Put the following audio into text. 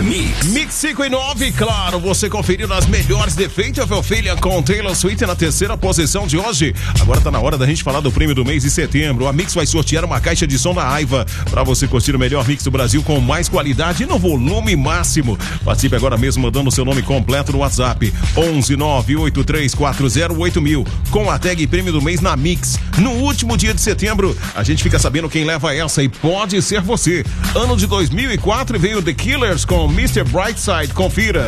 Mix 5 e 9, claro, você conferiu as melhores The Fate of Ophelia com Taylor Swift na terceira posição de hoje. Agora tá na hora da gente falar do prêmio do mês de setembro. A Mix vai sortear uma caixa de som da Aiva pra você curtir o melhor mix do Brasil com mais qualidade e no volume máximo. Participe agora mesmo mandando seu nome completo no WhatsApp 11983408000 com a tag prêmio do mês na Mix. No último dia de setembro, a gente fica sabendo quem leva essa e pode ser você. Ano de 2004 veio The Killers com Mr. Brightside. Confira.